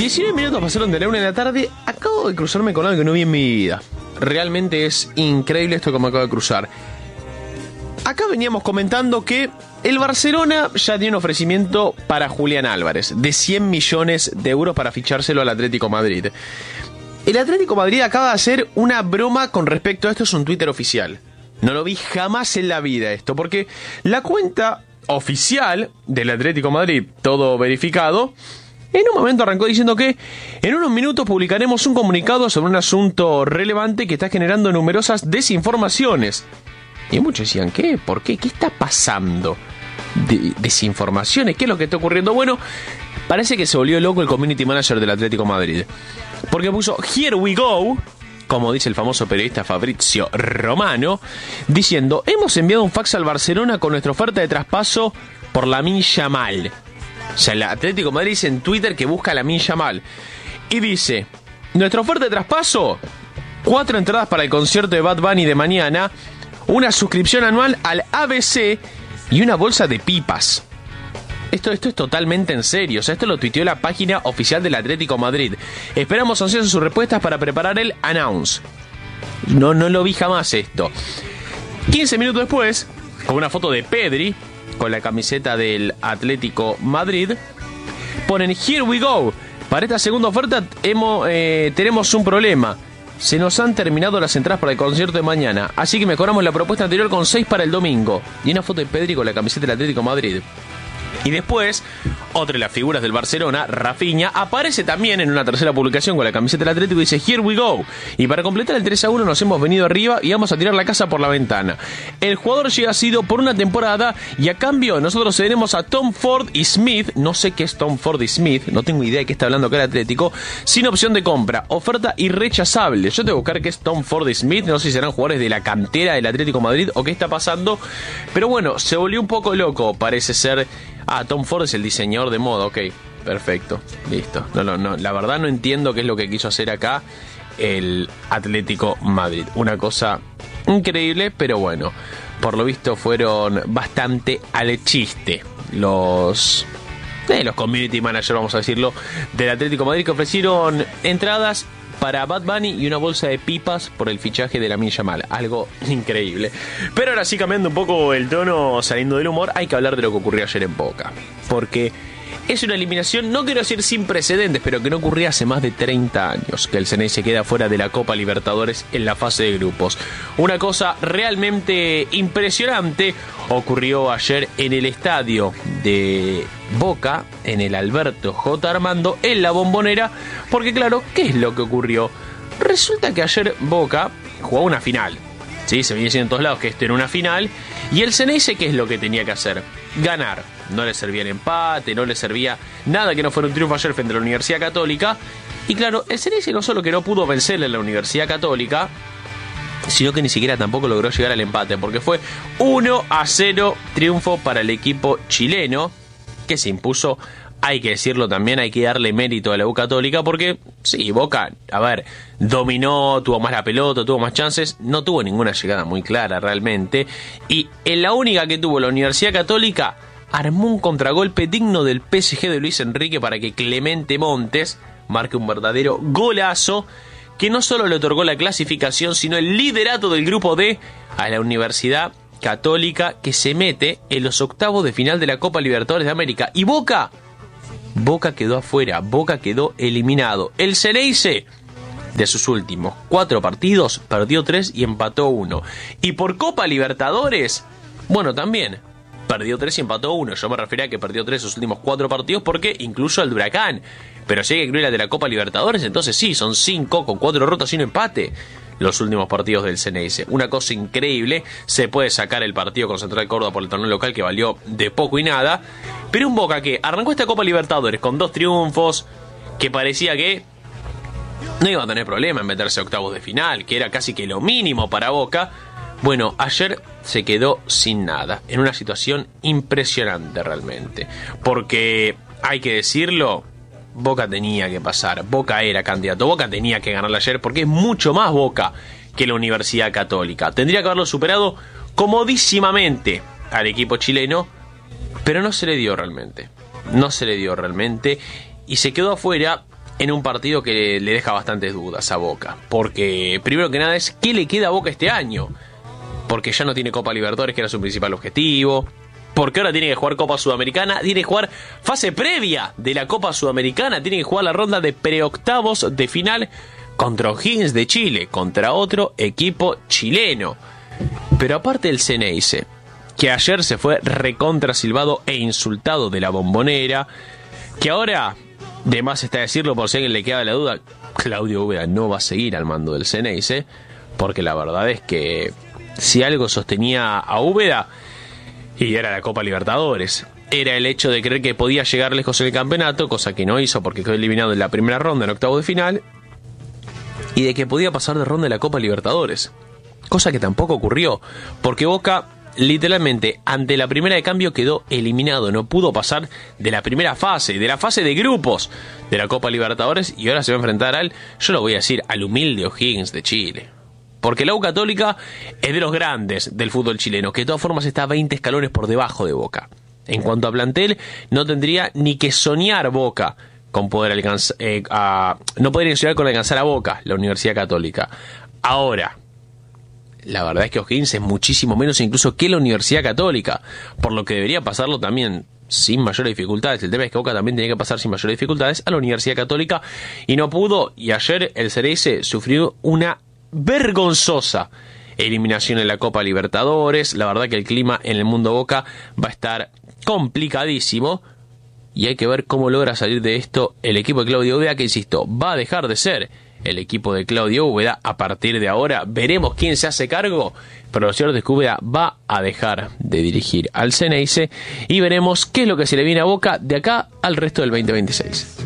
19 minutos pasaron de la 1 de la tarde. Acabo de cruzarme con algo que no vi en mi vida. Realmente es increíble esto que me acabo de cruzar. Acá veníamos comentando que el Barcelona ya tiene un ofrecimiento para Julián Álvarez de 100 millones de euros para fichárselo al Atlético Madrid. El Atlético Madrid acaba de hacer una broma con respecto a esto. Es un Twitter oficial. No lo vi jamás en la vida esto, porque la cuenta oficial del Atlético Madrid, todo verificado, en un momento arrancó diciendo que en unos minutos publicaremos un comunicado sobre un asunto relevante que está generando numerosas desinformaciones. Y muchos decían, ¿qué? ¿Por qué? ¿Qué está pasando? ¿Desinformaciones? ¿Qué es lo que está ocurriendo? Bueno, parece que se volvió loco el community manager del Atlético Madrid, porque puso "Here we go", como dice el famoso periodista Fabrizio Romano, diciendo: hemos enviado un fax al Barcelona con nuestra oferta de traspaso por Lamine Yamal. O sea, el Atlético Madrid dice en Twitter que busca a Lamine Yamal. Y dice: nuestra oferta de traspaso, 4 entradas para el concierto de Bad Bunny de mañana, una suscripción anual al ABC y una bolsa de pipas. Esto es totalmente en serio. O sea, esto lo tuiteó la página oficial del Atlético Madrid. Esperamos ansiosos sus respuestas para preparar el announce. No lo vi jamás esto. 15 minutos después, con una foto de Pedri con la camiseta del Atlético Madrid, ponen "Here we go. Para esta segunda oferta tenemos un problema. Se nos han terminado las entradas para el concierto de mañana, así que mejoramos la propuesta anterior con 6 para el domingo". Y una foto de Pedri con la camiseta del Atlético Madrid. Y después, otra de las figuras del Barcelona, Rafinha, aparece también en una tercera publicación con la camiseta del Atlético y dice "Here we go. Y para completar el 3-1 nos hemos venido arriba y vamos a tirar la casa por la ventana. El jugador llega así por una temporada y a cambio nosotros cederemos a Tom Ford y Smith", no sé qué es Tom Ford y Smith, no tengo idea de qué está hablando acá el Atlético, "sin opción de compra, oferta irrechazable". Yo tengo que buscar qué es Tom Ford y Smith, no sé si serán jugadores de la cantera del Atlético Madrid o qué está pasando, pero bueno, se volvió un poco loco, parece ser. Tom Ford es el diseñador de moda, ok, perfecto, listo. No, la verdad no entiendo qué es lo que quiso hacer acá el Atlético Madrid. Una cosa increíble, pero bueno, por lo visto fueron bastante al chiste los community managers, vamos a decirlo, del Atlético Madrid, que ofrecieron entradas para Bad Bunny y una bolsa de pipas por el fichaje de Lamine Yamal. Algo increíble. Pero ahora sí, cambiando un poco el tono, saliendo del humor, hay que hablar de lo que ocurrió ayer en Boca. Porque es una eliminación, no quiero decir sin precedentes, pero que no ocurría hace más de 30 años que el Ceney se queda fuera de la Copa Libertadores en la fase de grupos. Una cosa realmente impresionante ocurrió ayer en el estadio de Boca, en el Alberto J. Armando, en la Bombonera, porque claro, ¿qué es lo que ocurrió? Resulta que ayer Boca jugó una final. Sí, se venía diciendo en todos lados que esto era una final, y el Ceney, ¿qué es lo que tenía que hacer? Ganar. No le servía el empate, no le servía nada que no fuera un triunfo ayer frente a la Universidad Católica. Y claro, el Ceney no solo que no pudo vencerle a la Universidad Católica, sino que ni siquiera tampoco logró llegar al empate, porque fue 1-0 triunfo para el equipo chileno, que se impuso. Hay que decirlo también, hay que darle mérito a la U Católica, porque sí, Boca, a ver, dominó, tuvo más la pelota, tuvo más chances, no tuvo ninguna llegada muy clara realmente, y en la única que tuvo la Universidad Católica, armó un contragolpe digno del PSG de Luis Enrique para que Clemente Montes marque un verdadero golazo, que no solo le otorgó la clasificación, sino el liderato del grupo D a la Universidad Católica, que se mete en los octavos de final de la Copa Libertadores de América. Y Boca quedó afuera, Boca quedó eliminado. El Ceneice, de sus últimos 4 partidos, perdió 3 y empató 1. Y por Copa Libertadores, bueno, también perdió 3 y empató 1. Yo me refería a que perdió 3 sus últimos 4 partidos, porque incluso el de Huracán. Pero si hay que incluir la de la Copa Libertadores, entonces sí, son 5 con 4 derrotas y un empate los últimos partidos del Ceneice. Una cosa increíble. Se puede sacar el partido con Central Córdoba por el torneo local, que valió de poco y nada, pero un Boca que arrancó esta Copa Libertadores con 2 triunfos, que parecía que no iba a tener problema en meterse a octavos de final, que era casi que lo mínimo para Boca. Bueno, ayer se quedó sin nada, en una situación impresionante realmente, porque hay que decirlo, Boca tenía que pasar, Boca era candidato, Boca tenía que ganarle ayer, porque es mucho más Boca que la Universidad Católica. Tendría que haberlo superado comodísimamente al equipo chileno, pero no se le dio realmente, y se quedó afuera en un partido que le deja bastantes dudas a Boca. Porque, primero que nada, es ¿qué le queda a Boca este año? Porque ya no tiene Copa Libertadores, que era su principal objetivo. Porque ahora tiene que jugar Copa Sudamericana, tiene que jugar fase previa de la Copa Sudamericana, tiene que jugar la ronda de preoctavos de final contra O'Higgins de Chile, contra otro equipo chileno. Pero aparte del Ceneice, que ayer se fue recontrasilbado e insultado de la Bombonera, que ahora, de más está decirlo por si a alguien le queda la duda, Claudio Úbeda no va a seguir al mando del Ceneice, porque la verdad es que si algo sostenía a Úbeda, y era la Copa Libertadores, era el hecho de creer que podía llegar lejos en el campeonato, cosa que no hizo porque quedó eliminado en la primera ronda, en octavo de final, y de que podía pasar de ronda de la Copa Libertadores, cosa que tampoco ocurrió, porque Boca literalmente ante la primera de cambio quedó eliminado, no pudo pasar de la primera fase, de la fase de grupos de la Copa Libertadores, y ahora se va a enfrentar yo lo voy a decir, al humilde O'Higgins de Chile. Porque la U Católica es de los grandes del fútbol chileno, que de todas formas está 20 escalones por debajo de Boca. En cuanto a plantel, no tendría ni que soñar Boca con poder alcanzar, no podría soñar con alcanzar a Boca, la Universidad Católica. Ahora, la verdad es que O'Higgins es muchísimo menos incluso que la Universidad Católica, por lo que debería pasarlo también sin mayores dificultades. El tema es que Boca también tenía que pasar sin mayores dificultades a la Universidad Católica y no pudo, y ayer el Ceneice sufrió una vergonzosa eliminación en la Copa Libertadores. La verdad que el clima en el mundo Boca va a estar complicadísimo y hay que ver cómo logra salir de esto el equipo de Claudio Úbeda, que insisto, va a dejar de ser el equipo de Claudio Úbeda a partir de ahora. Veremos quién se hace cargo, pero lo cierto es que Úbeda va a dejar de dirigir al Ceneice y veremos qué es lo que se le viene a Boca de acá al resto del 2026.